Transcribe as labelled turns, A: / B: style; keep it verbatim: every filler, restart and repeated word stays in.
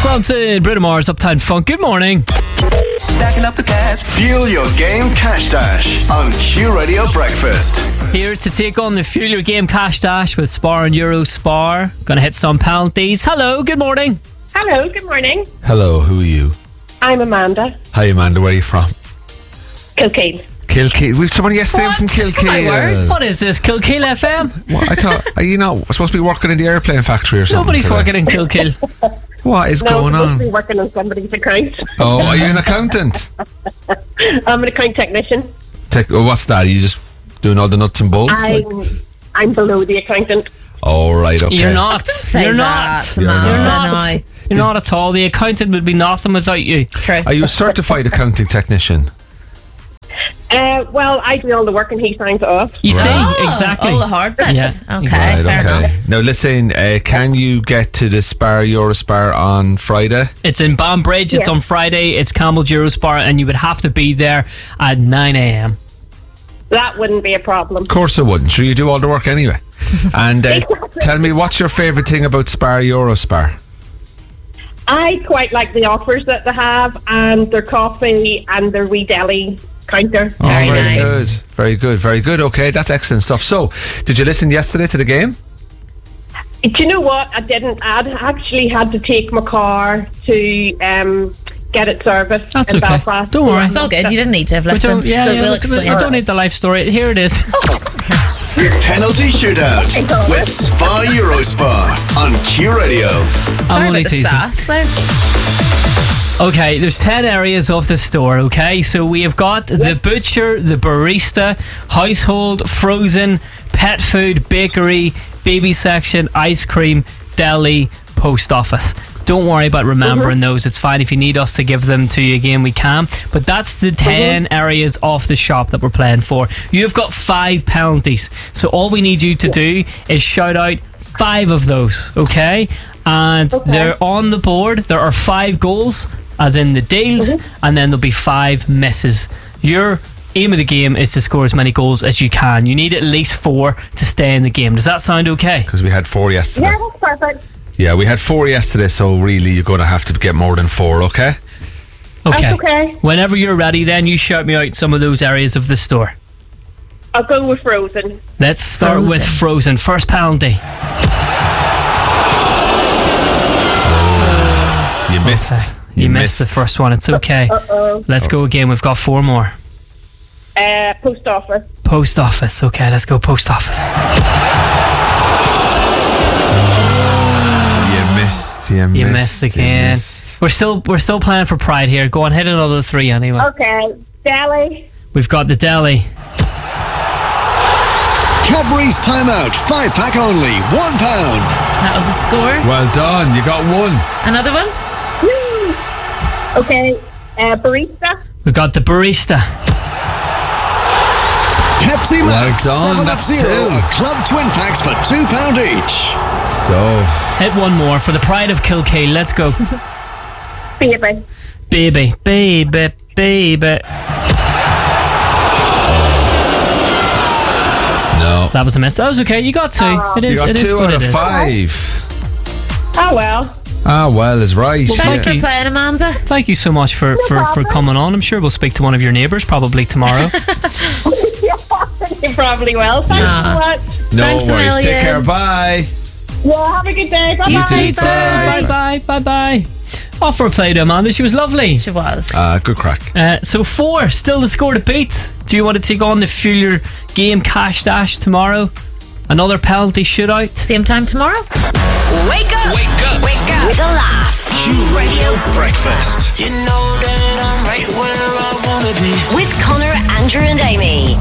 A: Bronson, Bruno Mars, Uptown Funk. Good morning.
B: Stacking up the cash. Fuel your game cash dash on Q Radio Breakfast.
A: Here to take on the Fuel Your Game Cash Dash with Spar and Euro Spar. Gonna hit some penalties. Hello, good morning.
C: Hello, good morning.
D: Hello, who are you?
C: I'm Amanda.
D: Hi Amanda, where are you from?
C: Kilkeel.
D: Kilkeel. We've somebody yesterday
A: What?
D: from Kilkeel.
A: What is this, Kilkeel F M?
D: What? I thought, are you not supposed to be working in the airplane factory or something?
A: Nobody's
D: today?
A: working in Kilkeel.
D: What is
C: No,
D: going
C: I'm supposed to be
D: on?
C: working on somebody's account.
D: Oh, are you an accountant?
C: I'm an account technician.
D: Tech, oh, what's that? Are you just doing all the nuts and bolts?
C: I'm,
D: Like,
C: I'm below the accountant.
D: oh, right, okay.
A: You're not.
E: Say
A: You're
E: that,
A: not.
D: You're
E: Amanda.
A: You're
D: not.
E: No.
A: not. You're not at all. The accountant would be nothing without you.
E: True.
D: Are you a certified accounting technician?
C: Uh, well, I do all the work and he signs it off.
A: You see,
E: Oh,
A: exactly.
E: all the hard bits.
A: Yeah,
E: Okay,
A: exactly.
D: Right,
E: fair
D: okay.
E: enough.
D: Now listen, uh, can you get to the Spar Eurospar on Friday?
A: It's in Banbridge. It's
C: Yeah.
A: on Friday. It's Campbell Eurospar, and you would have to be there at nine a.m.
C: That wouldn't be a problem.
D: Of course I wouldn't. Sure, you do all the work anyway. And uh, tell me, what's your favourite thing about Spar Eurospar?
C: I quite like the offers that they have and their coffee and their wee deli counter.
D: Oh,
E: Very
D: very
E: nice.
D: good. Very good. Very good. Okay, that's excellent stuff. So, did you listen yesterday to the game?
C: Do you know what? I didn't. I actually had to take my car to um, get it serviced
A: That's
C: in
A: okay.
C: Belfast.
A: Don't worry.
E: It's all good. You didn't need to have
A: We don't,
E: listened.
A: yeah,
E: but
A: yeah,
E: we'll
A: we-
E: explain.
A: we don't need the life story. Here it is.
B: Penalty shootout with Spa Eurospar on Q Radio.
A: I'm
E: Sorry
A: only
E: about the
A: teasing.
E: sass there.
A: Okay, there's ten areas of the store, okay? So we have got the butcher, the barista, household, frozen, pet food, bakery, baby section, ice cream, deli, post office. Don't worry about remembering those. It's fine. If you need us to give them to you again, we can. But that's the ten areas of the shop that we're playing for. You've got five penalties. So all we need you to do is shout out five of those, okay? And
C: Okay.
A: they're on the board. There are five goals, as in the deals, and then there'll be five misses. Your aim of the game is to score as many goals as you can. You need at least four to stay in the game. Does that sound okay?
D: Because we had four yesterday.
C: Yeah, that's perfect.
D: Yeah, we had four yesterday, so really you're going to have to get more than four, okay?
A: Okay.
C: That's okay.
A: Whenever you're ready, then you shout me out some of those areas of the store.
C: I'll go with frozen.
A: Let's start
E: Frozen.
A: with Frozen. First penalty.
D: You missed.
A: You, missed the first one. It's okay.
C: Uh-oh.
A: Let's go again. We've got four more.
C: Uh, post office.
A: Post office. Okay, let's go post office.
D: You missed. You,
A: You
D: missed.
A: missed
D: you
A: again.
D: missed.
A: We're still we're still playing for pride here. Go on, hit another three anyway.
C: Okay. Deli.
A: We've got the deli.
B: Cadbury's timeout. Five pack only. One pound.
E: That was a score.
D: Well done. You got one.
E: Another one?
C: Woo. Okay. Uh, barista.
A: We've got the barista.
B: Pepsi
D: Well
B: Max.
D: done,
B: seven
D: that's
B: at zero.
D: two.
B: Club twin packs for two pound each.
D: So,
A: Hit one more for the pride of Kilkeel. Let's go.
C: Baby.
A: Baby, baby, baby.
D: no.
A: That was a miss. That was okay. You got two. It
D: You
A: is.
D: got
A: It is
D: two
A: what
D: out
A: it
D: of
A: is.
D: five.
C: Oh, well.
D: Ah, well, is right.
A: Well,
E: Thanks
A: Thank
E: for
A: you.
E: playing, Amanda.
A: Thank you so much for, for, for
C: problem.
A: coming on. I'm sure we'll speak to one of your neighbours probably tomorrow.
C: Yeah, you probably will. Thanks
E: Ah.
C: so much.
D: No
E: Thanks a
D: worries. Take
E: million.
D: care. Bye.
C: Yeah, have a good day. Bye-bye.
D: You too.
A: You too. Bye bye. Bye bye. Off for a play to Amanda. She was lovely.
E: She was.
D: Ah, good crack.
A: Uh, so four, still the score to beat. Do you want to take on the Fuel Your Game Cash Dash tomorrow? Another penalty shootout.
E: Same time tomorrow.
F: Wake up! Wake up! Wake up! With a laugh.
B: Q Radio Breakfast.
F: You know that I'm right where I wanna be. With Connor, Andrew, and Amy.